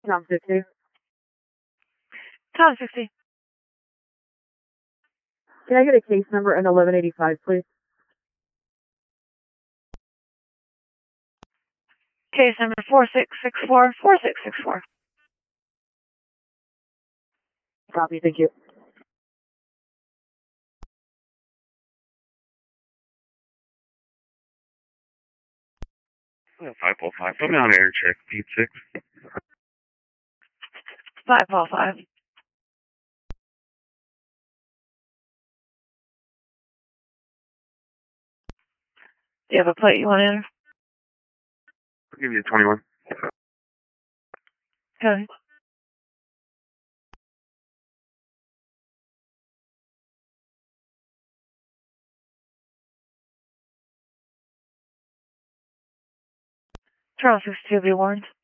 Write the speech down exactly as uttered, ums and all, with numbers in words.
Tom fifty. Tom sixty. Can I get a case number and eleven eighty-five, please? Case number four six six four, four six six four. Copy, thank you. five oh five, put me on air check, Pete six. five oh five. Do you have a plate you want to enter? I'll give you a twenty-one. Okay. Charles sixty-two, be warned.